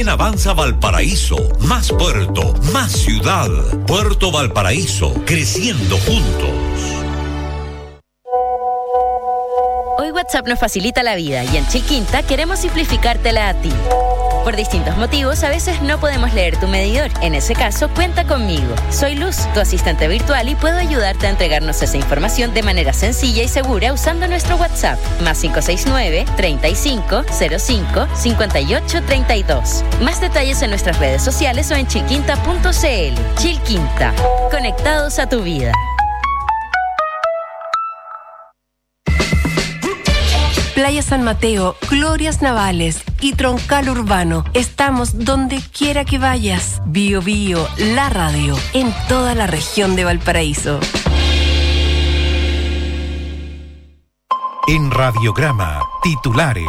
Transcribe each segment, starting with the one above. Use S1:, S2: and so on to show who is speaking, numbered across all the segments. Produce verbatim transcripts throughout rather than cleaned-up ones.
S1: En Avanza Valparaíso, más puerto, más ciudad. Puerto Valparaíso, creciendo juntos.
S2: Hoy WhatsApp nos facilita la vida y en Chilquinta queremos simplificártela a ti. Por distintos motivos, a veces no podemos leer tu medidor. En ese caso, cuenta conmigo. Soy Luz, tu asistente virtual, y puedo ayudarte a entregarnos esa información de manera sencilla y segura usando nuestro WhatsApp. Más cinco seis nueve, treinta y cinco, cero cinco, cincuenta y ocho, treinta y dos. Más detalles en nuestras redes sociales o en chilquinta punto cl. Chilquinta. Conectados a tu vida.
S3: Playa San Mateo, Glorias Navales y Troncal Urbano. Estamos donde quiera que vayas. Bio Bio, la radio, en toda la región de Valparaíso.
S4: En Radiograma, titulares.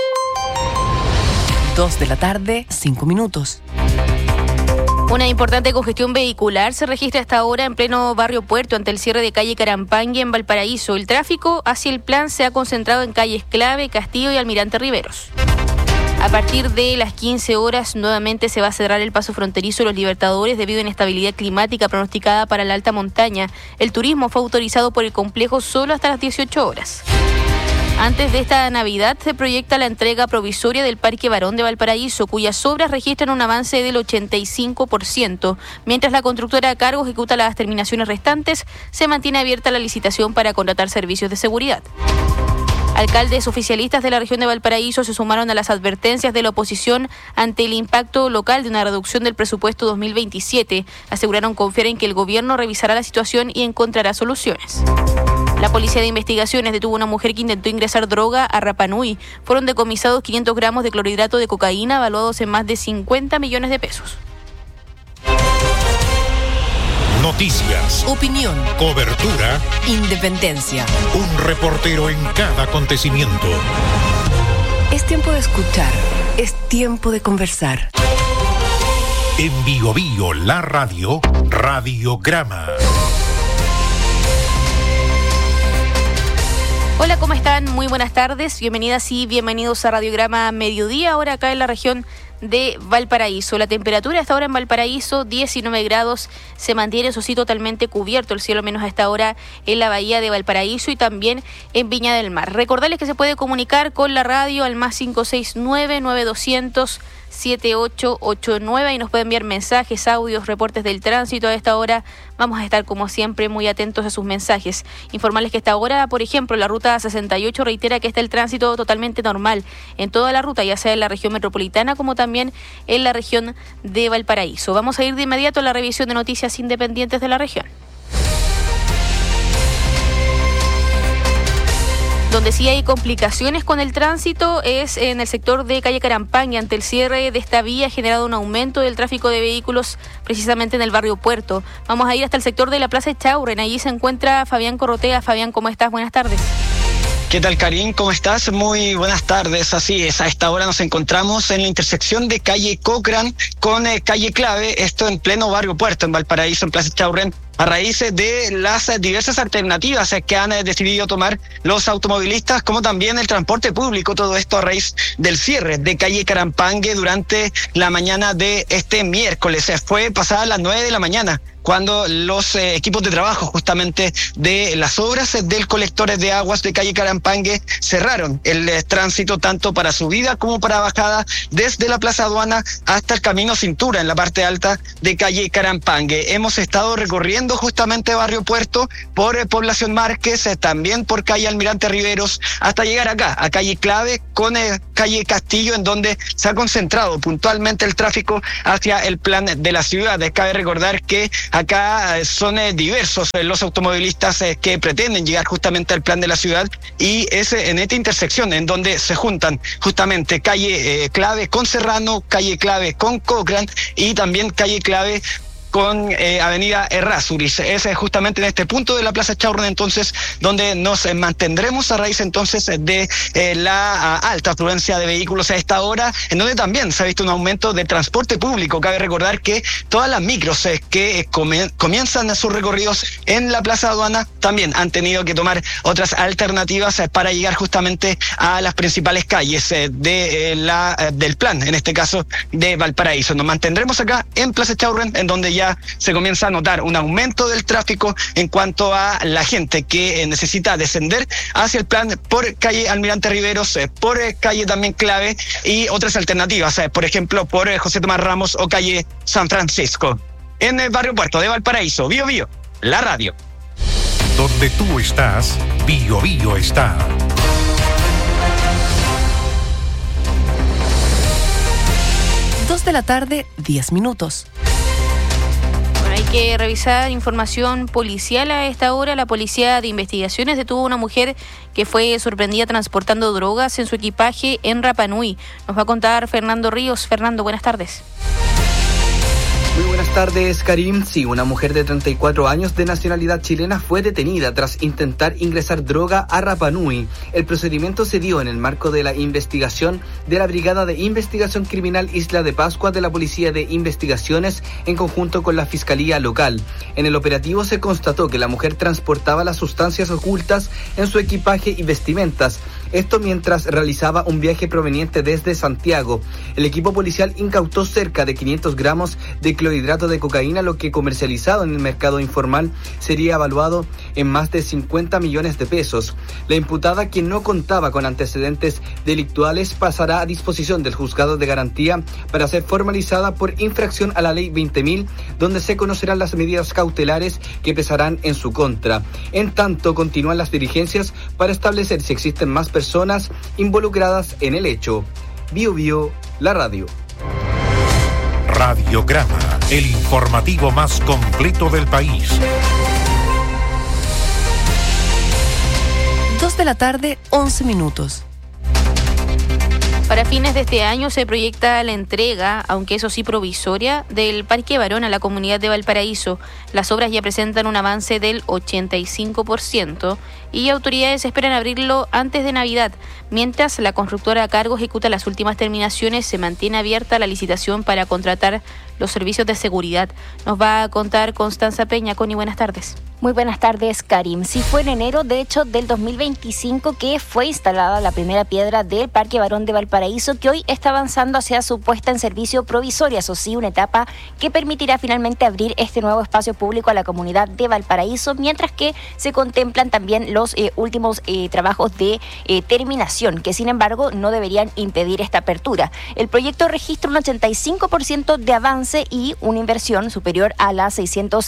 S3: Dos de la tarde, cinco minutos.
S5: Una importante congestión vehicular se registra hasta ahora en pleno barrio Puerto ante el cierre de calle Carampangue en Valparaíso. El tráfico hacia el plan se ha concentrado en calles Clave, Castillo y Almirante Riveros. A partir de las quince horas nuevamente se va a cerrar el paso fronterizo de Los Libertadores debido a inestabilidad climática pronosticada para la alta montaña. El turismo fue autorizado por el complejo solo hasta las dieciocho horas. Antes de esta Navidad se proyecta la entrega provisoria del Parque Barón de Valparaíso, cuyas obras registran un avance del ochenta y cinco por ciento. Mientras la constructora a cargo ejecuta las terminaciones restantes, se mantiene abierta la licitación para contratar servicios de seguridad. Alcaldes oficialistas de la región de Valparaíso se sumaron a las advertencias de la oposición ante el impacto local de una reducción del presupuesto dos mil veintisiete. Aseguraron confiar en que el gobierno revisará la situación y encontrará soluciones. La Policía de Investigaciones detuvo a una mujer que intentó ingresar droga a Rapa Nui. Fueron decomisados quinientos gramos de clorhidrato de cocaína valuados en más de cincuenta millones de pesos.
S4: Noticias,
S3: Opinión,
S4: cobertura,
S3: independencia.
S4: un reportero en cada acontecimiento.
S3: Es tiempo de escuchar, es tiempo de conversar.
S4: En Bio Bio, la radio, Radiograma.
S5: Hola, ¿cómo están? Muy buenas tardes. Bienvenidas y bienvenidos a Radiograma Mediodía, ahora acá en la región de Valparaíso. La temperatura hasta ahora en Valparaíso, diecinueve grados, se mantiene, eso sí, totalmente cubierto el cielo, menos a esta hora en la bahía de Valparaíso y también en Viña del Mar. Recordarles que se puede comunicar con la radio al más cinco seis nueve, nueve dos cero cero, siete ocho ocho nueve y nos puede enviar mensajes, audios, reportes del tránsito. A esta hora vamos a estar como siempre muy atentos a sus mensajes. Informarles que hasta ahora, por ejemplo, la ruta sesenta y ocho reitera que está el tránsito totalmente normal en toda la ruta, ya sea en la región metropolitana como también en la región de Valparaíso. Vamos a ir de inmediato a la revisión de noticias independientes de la región. Donde sí hay complicaciones con el tránsito es en el sector de calle Carampangue. Ante el cierre de esta vía ha generado un aumento del tráfico de vehículos precisamente en el barrio Puerto. Vamos a ir hasta el sector de la Plaza Echaurren. Allí se encuentra Fabián Corrotea. Fabián, ¿cómo estás? Buenas tardes.
S6: ¿Qué tal, Karin? ¿Cómo estás? Muy buenas tardes. Así es, a esta hora nos encontramos en la intersección de calle Cochrane con eh, calle Clave, esto en pleno barrio Puerto, en Valparaíso, en Plaza Echaurren, a raíz de las diversas alternativas que han decidido tomar los automovilistas, como también el transporte público, todo esto a raíz del cierre de calle Carampangue durante la mañana de este miércoles. Fue pasada las nueve de la mañana cuando los eh, equipos de trabajo justamente de las obras del colector de aguas de calle Carampangue cerraron el eh, tránsito tanto para subida como para bajada desde la Plaza Aduana hasta el Camino Cintura en la parte alta de calle Carampangue. Hemos estado recorriendo justamente Barrio Puerto por eh, Población Márquez, eh, también por calle Almirante Riveros, hasta llegar acá, a calle Clave con eh, calle Castillo, en donde se ha concentrado puntualmente el tráfico hacia el plan de la ciudad. Cabe recordar que acá eh, son eh, diversos eh, los automovilistas eh, que pretenden llegar justamente al plan de la ciudad, y es eh, en esta intersección en donde se juntan justamente calle eh, Clave con Serrano, calle Clave con Cochrane y también calle Clave con eh, Avenida Errázuriz. Es eh, justamente en este punto de la Plaza Chaurren, entonces, donde nos eh, mantendremos a raíz entonces de eh, la a, alta afluencia de vehículos a esta hora, en donde también se ha visto un aumento de transporte público. Cabe recordar que todas las micros eh, que eh, come, comienzan sus recorridos en la Plaza Aduana también han tenido que tomar otras alternativas eh, para llegar justamente a las principales calles eh, de eh, la eh, del plan, en este caso de Valparaíso. Nos mantendremos acá en Plaza Chaurren, en donde ya se comienza a notar un aumento del tráfico en cuanto a la gente que eh, necesita descender hacia el plan por calle Almirante Riveros, eh, por eh, calle también Clave y otras alternativas, eh, por ejemplo por eh, José Tomás Ramos o calle San Francisco. En el barrio Puerto de Valparaíso, Bío Bío, la radio.
S4: Donde tú estás, Bío Bío está.
S3: Dos de la tarde, diez minutos.
S5: Bueno, hay que revisar información policial a esta hora. La Policía de Investigaciones detuvo a una mujer que fue sorprendida transportando drogas en su equipaje en Rapa Nui. Nos va a contar Fernando Ríos. Fernando, buenas tardes.
S7: Muy buenas tardes, Karim. Sí, una mujer de treinta y cuatro años de nacionalidad chilena fue detenida tras intentar ingresar droga a Rapa Nui. El procedimiento se dio en el marco de la investigación de la Brigada de Investigación Criminal Isla de Pascua de la Policía de Investigaciones en conjunto con la Fiscalía Local. En el operativo se constató que la mujer transportaba las sustancias ocultas en su equipaje y vestimentas. Esto mientras realizaba un viaje proveniente desde Santiago. El equipo policial incautó cerca de quinientos gramos de clorhidrato de cocaína, lo que comercializado en el mercado informal sería evaluado en más de cincuenta millones de pesos. La imputada, quien no contaba con antecedentes delictuales, pasará a disposición del juzgado de garantía para ser formalizada por infracción a la ley veinte mil, donde se conocerán las medidas cautelares que pesarán en su contra. En tanto, continúan las diligencias para establecer si existen más personas involucradas en el hecho. Bío Bío, la radio.
S4: Radiograma, el informativo más completo del país.
S3: Dos de la tarde, once minutos.
S5: Para fines de este año se proyecta la entrega, aunque eso sí provisoria, del Parque Barón a la comunidad de Valparaíso. Las obras ya presentan un avance del ochenta y cinco por ciento y autoridades esperan abrirlo antes de Navidad. Mientras la constructora a cargo ejecuta las últimas terminaciones, se mantiene abierta la licitación para contratar los servicios de seguridad. Nos va a contar Constanza Peña. Connie, buenas tardes.
S8: Muy buenas tardes, Karim. Sí, fue en enero, de hecho, del dos mil veinticinco que fue instalada la primera piedra del Parque Barón de Valparaíso, que hoy está avanzando hacia su puesta en servicio provisoria. Eso sí, una etapa que permitirá finalmente abrir este nuevo espacio público a la comunidad de Valparaíso, mientras que se contemplan también los eh, últimos eh, trabajos de eh, terminación, que sin embargo no deberían impedir esta apertura. El proyecto registra un ochenta y cinco por ciento de avance y una inversión superior a las seiscientos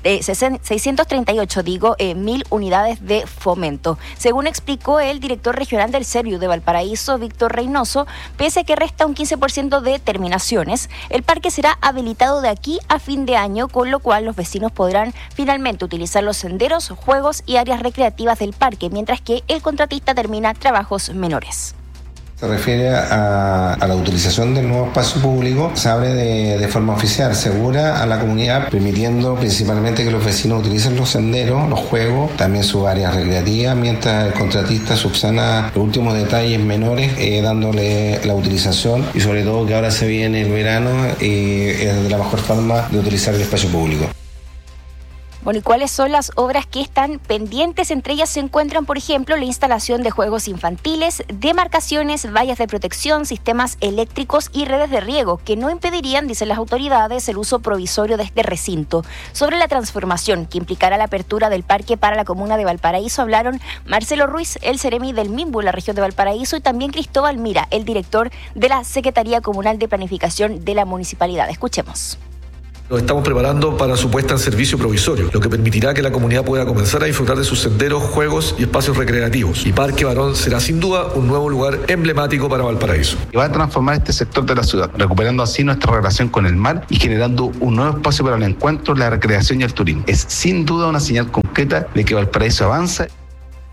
S8: treinta y ocho, digo, eh, mil unidades de fomento. Según explicó el director regional del Serviu de Valparaíso, Víctor Reynoso, pese a que resta un quince por ciento de terminaciones, el parque será habilitado de aquí a fin de año, con lo cual los vecinos podrán finalmente utilizar los senderos, juegos y áreas recreativas del parque, mientras que el contratista termina trabajos menores.
S9: Se refiere a, a la utilización del nuevo espacio público. Se abre de, de forma oficial, segura a la comunidad, permitiendo principalmente que los vecinos utilicen los senderos, los juegos, también sus áreas recreativas, mientras el contratista subsana los últimos detalles menores, eh, dándole la utilización y sobre todo que ahora se viene el verano y eh, es de la mejor forma de utilizar el espacio público.
S8: Bueno, ¿y cuáles son las obras que están pendientes? Entre ellas se encuentran, por ejemplo, la instalación de juegos infantiles, demarcaciones, vallas de protección, sistemas eléctricos y redes de riego, que no impedirían, dicen las autoridades, el uso provisorio de este recinto. Sobre la transformación que implicará la apertura del parque para la comuna de Valparaíso, hablaron Marcelo Ruiz, el seremi del MIMBU, la región de Valparaíso, y también Cristóbal Mira, el director de la Secretaría Comunal de Planificación de la Municipalidad. Escuchemos.
S10: Nos estamos preparando para su puesta en servicio provisorio, lo que permitirá que la comunidad pueda comenzar a disfrutar de sus senderos, juegos y espacios recreativos. Y Parque Barón será sin duda un nuevo lugar emblemático para Valparaíso.
S11: Y va a transformar este sector de la ciudad, recuperando así nuestra relación con el mar y generando un nuevo espacio para el encuentro, la recreación y el turismo. Es sin duda una señal concreta de que Valparaíso avanza.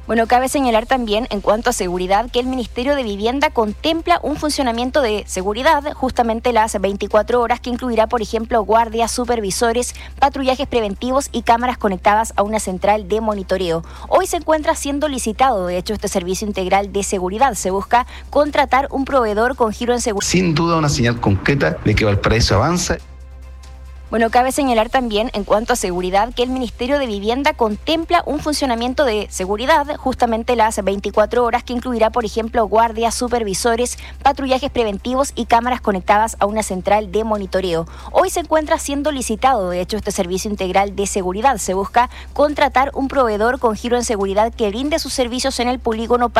S8: Bueno, cabe señalar también en cuanto a seguridad que el Ministerio de Vivienda contempla un funcionamiento de seguridad justamente las veinticuatro horas que incluirá, por ejemplo, guardias, supervisores, patrullajes preventivos y cámaras conectadas a una central de monitoreo. Hoy se encuentra siendo licitado, de hecho, este servicio integral de seguridad. Se busca contratar un proveedor con giro en seguridad.
S11: Sin duda una señal concreta de que Valparaíso avanza.
S8: Bueno, cabe señalar también en cuanto a seguridad que el Ministerio de Vivienda contempla un funcionamiento de seguridad justamente las veinticuatro horas que incluirá, por ejemplo, guardias, supervisores, patrullajes preventivos y cámaras conectadas a una central de monitoreo. Hoy se encuentra siendo licitado, de hecho, este servicio integral de seguridad. Se busca contratar un proveedor con giro en seguridad que brinde sus servicios en el polígono para